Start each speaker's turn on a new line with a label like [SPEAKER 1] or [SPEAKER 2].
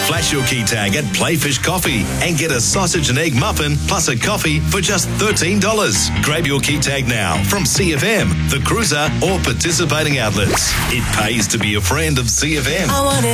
[SPEAKER 1] Flash your key tag at Playfish Coffee and get a sausage and egg muffin plus a coffee for just $13. Grab your key tag now from CFM, The Cruiser or participating outlets. It pays to be a friend of CFM.
[SPEAKER 2] I want it